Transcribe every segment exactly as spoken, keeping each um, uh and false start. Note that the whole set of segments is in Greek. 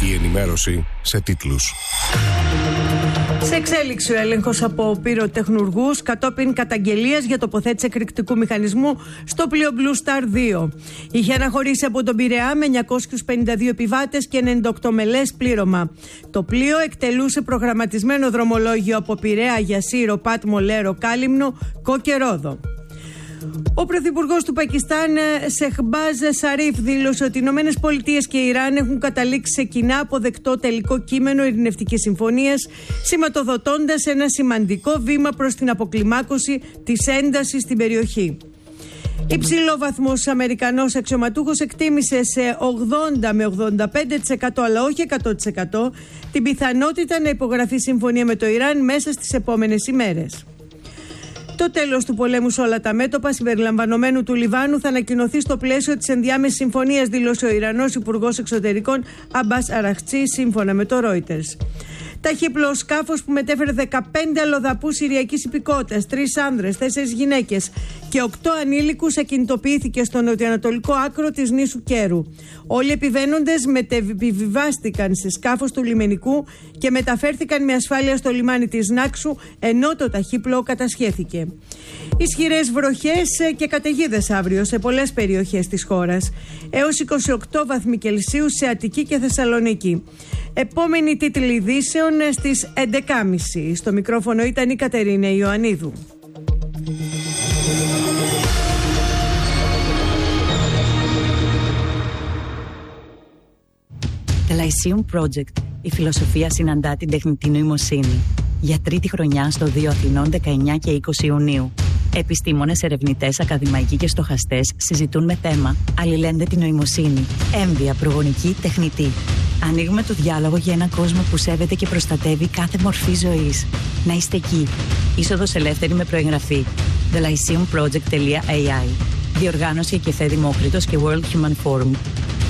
Η ενημέρωση σε τίτλους. Σε εξέλιξη ο έλεγχος από πυροτεχνουργούς κατόπιν καταγγελίας για τοποθέτηση εκρηκτικού μηχανισμού στο πλοίο Blue Star δύο. Είχε αναχωρήσει από τον Πειραιά με εννιακόσιους πενήντα δύο επιβάτες και ενενήντα οκτώ μελές πλήρωμα. Το πλοίο εκτελούσε προγραμματισμένο δρομολόγιο από Πειραιά για Σύρο, Πάτμο, Λέρο, Κάλυμνο, Κο και Ρόδο. Ο Πρωθυπουργός του Πακιστάν, Σεχμπάζ Σαρίφ, δήλωσε ότι οι Ηνωμένες Πολιτείες και η Ιράν έχουν καταλήξει σε κοινά αποδεκτό τελικό κείμενο ειρηνευτικής συμφωνίας, σηματοδοτώντας ένα σημαντικό βήμα προς την αποκλιμάκωση της έντασης στην περιοχή. Υψηλόβαθμος Αμερικανός αξιωματούχος εκτίμησε σε ογδόντα με ογδόντα πέντε τοις εκατό, αλλά όχι εκατό τοις εκατό, την πιθανότητα να υπογραφεί συμφωνία με το Ιράν μέσα στις επόμενες ημέρες. Το τέλος του πολέμου σε όλα τα μέτωπα, συμπεριλαμβανομένου του Λιβάνου, θα ανακοινωθεί στο πλαίσιο της ενδιάμεσης συμφωνίας, δήλωσε ο Ιρανός Υπουργός Εξωτερικών Αμπάς Αραχτσί, σύμφωνα με το Reuters. Ταχύπλο σκάφος που μετέφερε δεκαπέντε αλλοδαπούς Συριακής υπηκότητας, τρεις άνδρες, τέσσερις γυναίκες και οκτώ ανήλικους ακινητοποιήθηκε στο νοτιοανατολικό άκρο της νήσου Κέρου. Όλοι οι επιβαίνοντες μετεβιβάστηκαν σε σκάφος του λιμενικού και μεταφέρθηκαν με ασφάλεια στο λιμάνι της Νάξου, ενώ το ταχύπλο κατασχέθηκε. Ισχυρές βροχές και καταιγίδες αύριο σε πολλές περιοχές της χώρας, έως είκοσι οκτώ βαθμοί Κελσίου σε Αττική και Θεσσαλονίκη. Επόμενη τίτλη ειδήσεων στις έντεκα και μισή. Στο μικρόφωνο ήταν η Κατερίνα Ιωαννίδου. The Lyceum Project. Η φιλοσοφία συναντά την τεχνητή νοημοσύνη. Για τρίτη χρονιά στο δύο Αθηνών, δεκαεννιά και είκοσι Ιουνίου. Επιστήμονες, ερευνητές, ακαδημαϊκοί και στοχαστές συζητούν με θέμα αλληλένδετη νοημοσύνη, έμβια, προγονική, τεχνητή. Ανοίγουμε το διάλογο για έναν κόσμο που σέβεται και προστατεύει κάθε μορφή ζωής. Να είστε εκεί. Είσοδος ελεύθερη με προεγγραφή. the lyceum project dot a i. Διοργάνωση Εκεφέ Δημόκριτος και World Human Forum.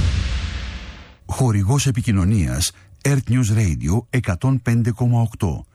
Χορηγός επικοινωνίας Earth News Radio εκατόν πέντε κόμμα οκτώ.